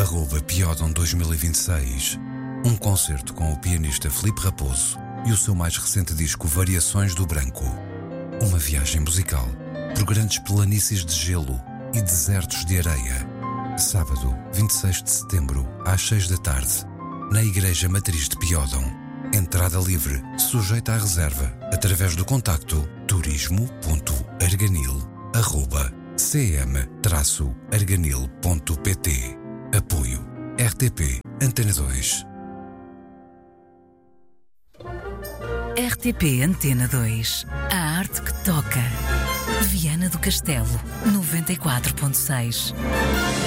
@Piodon 2026. Um concerto com o pianista Filipe Raposo e o seu mais recente disco Variações do Branco. Uma viagem musical por grandes planícies de gelo e desertos de areia. Sábado, 26 de setembro, às 6 da tarde, na Igreja Matriz de Piodon. Entrada livre, sujeita à reserva, através do contacto turismo.arganil@cm-arganil.pt. Apoio RTP Antena 2. RTP Antena 2. A arte que toca. Viana do Castelo, 94.6.